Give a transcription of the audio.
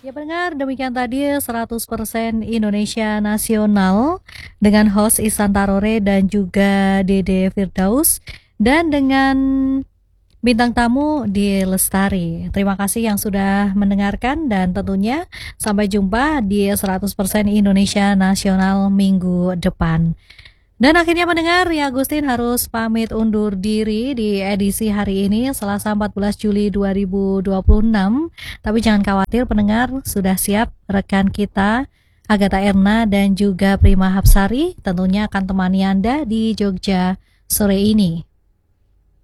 Ya pendengar, demikian tadi 100% Indonesia Nasional dengan host Ihsan Tarore dan juga Dede Firdaus dan dengan bintang tamu di Lestari. Terima kasih yang sudah mendengarkan dan tentunya sampai jumpa di 100% Indonesia Nasional minggu depan. Dan akhirnya mendengar, ya Agustin harus pamit undur diri di edisi hari ini Selasa 14 Juli 2026. Tapi jangan khawatir pendengar, sudah siap rekan kita Agatha Erna dan juga Prima Hapsari tentunya akan temani Anda di Jogja sore ini.